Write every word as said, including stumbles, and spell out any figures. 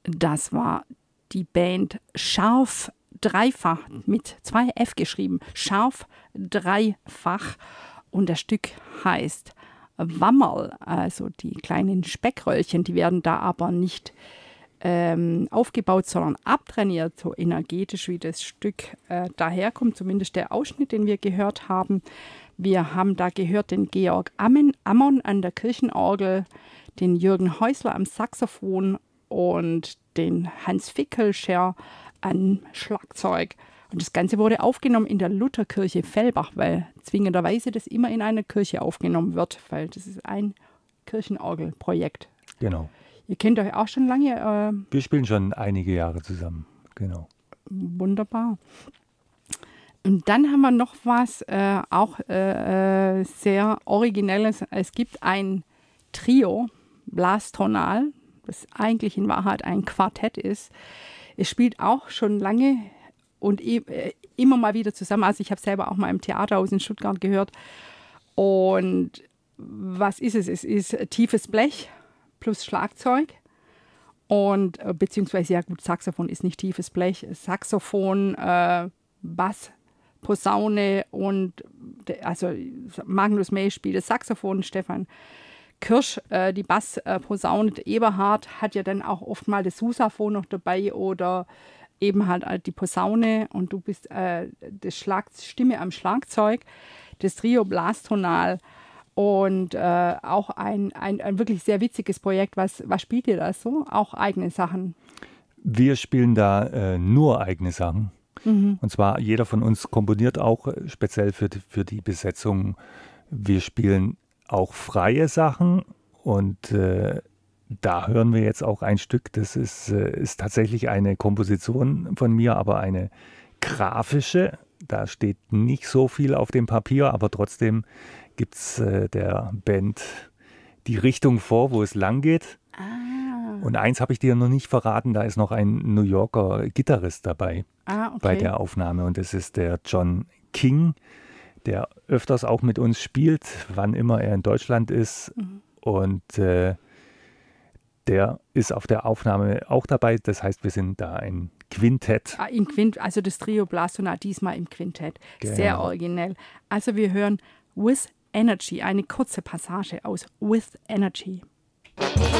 Das war die Band Scharf Dreifach mit zwei F geschrieben. Scharf Dreifach. Und das Stück heißt Wammerl. Also die kleinen Speckröllchen, die werden da aber nicht ähm, aufgebaut, sondern abtrainiert, so energetisch wie das Stück äh, daherkommt. Zumindest der Ausschnitt, den wir gehört haben. Wir haben da gehört den Georg Ammon, Ammon an der Kirchenorgel, den Jürgen Häusler am Saxophon und den Hans Fickelscher am Schlagzeug. Und das Ganze wurde aufgenommen in der Lutherkirche Fellbach, weil zwingenderweise das immer in einer Kirche aufgenommen wird, weil das ist ein Kirchenorgelprojekt. Genau. Ihr kennt euch auch schon lange. Äh, Wir spielen schon einige Jahre zusammen, genau. Wunderbar. Und dann haben wir noch was, äh, auch äh, sehr Originelles. Es gibt ein Trio, Blastonal, das eigentlich in Wahrheit ein Quartett ist. Es spielt auch schon lange und e- immer mal wieder zusammen. Also ich habe selber auch mal im Theaterhaus in Stuttgart gehört. Und was ist es? Es ist tiefes Blech plus Schlagzeug. Und äh, beziehungsweise, ja gut, Saxophon ist nicht tiefes Blech. Saxophon, äh, Bass, Posaune und de, also Magnus May spielt das Saxophon, Stefan Kirsch, äh, die Bassposaune, äh, Eberhard hat ja dann auch oft mal das Sousaphon noch dabei oder eben halt äh, die Posaune und du bist äh, die Schlag- Stimme am Schlagzeug, das Trio Blastonal und äh, auch ein, ein, ein wirklich sehr witziges Projekt. Was, was spielt ihr da so? Auch eigene Sachen? Wir spielen da äh, nur eigene Sachen. Mhm. Und zwar jeder von uns komponiert auch äh, speziell für die, für die Besetzung. Wir spielen auch freie Sachen und äh, da hören wir jetzt auch ein Stück, das ist, äh, ist tatsächlich eine Komposition von mir, aber eine grafische. Da steht nicht so viel auf dem Papier, aber trotzdem gibt es äh, der Band die Richtung vor, wo es lang geht. Ah. Und eins habe ich dir noch nicht verraten, da ist noch ein New Yorker Gitarrist dabei Ah, okay. bei der Aufnahme und das ist der John King, der öfters auch mit uns spielt, wann immer er in Deutschland ist. Mhm. Und äh, der ist auf der Aufnahme auch dabei. Das heißt, wir sind da ein Quintett. Ah, im Quint, also das Trio Blastonal diesmal im Quintett. Genau. Sehr originell. Also wir hören With Energy, eine kurze Passage aus With Energy.